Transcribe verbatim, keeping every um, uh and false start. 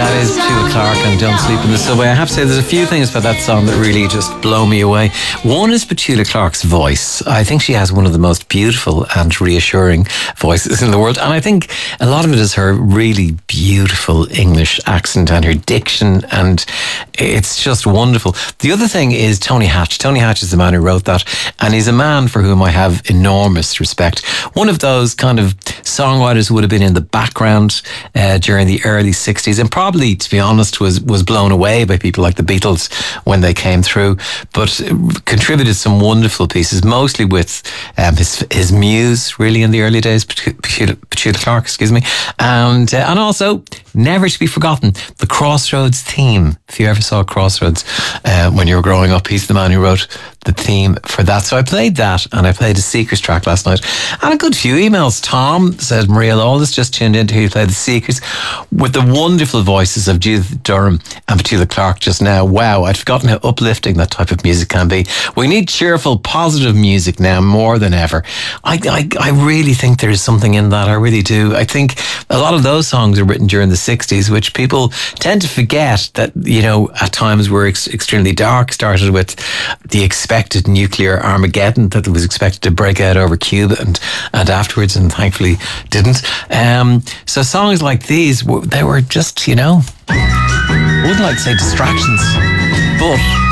That is Petula Clark and Don't Sleep in the Subway. I have to say there's a few things about that song that really just blow me away. One is Petula Clark's voice. I think she has one of the most beautiful and reassuring voices in the world. And I think a lot of it is her really beautiful English accent and her diction, and it's just wonderful. The other thing is Tony Hatch. Tony Hatch is the man who wrote that, and he's a man for whom I have enormous respect. One of those kind of songwriters who would have been in the background uh, during the early sixties, and probably, to be honest, was was blown away by people like the Beatles when they came through, but contributed some wonderful pieces, mostly with um, his his muse, really, in the early days, Petula, Petula Clark, excuse me, and uh, and also, never to be forgotten, the Crossroads theme. If you ever saw Crossroads uh, when you were growing up, he's the man who wrote the theme for that. So I played that, and I played a Seekers track last night, and a good few emails. Tom said, Maria Lawless just tuned in to hear you play the Seekers with the wonderful voices of Judith Durham and Petula Clark just now. Wow, I'd forgotten how uplifting that type of music can be. We need cheerful, positive music now more than ever. I, I, I really think there is something in that. I really do. I think a lot of those songs are written during the sixties, which people tend to forget that, you know, at times were ex- extremely dark. Started with the expected nuclear Armageddon that was expected to break out over Cuba and, and afterwards, and thankfully didn't. Um, so songs like these, they were just, you know, I wouldn't like to say distractions, but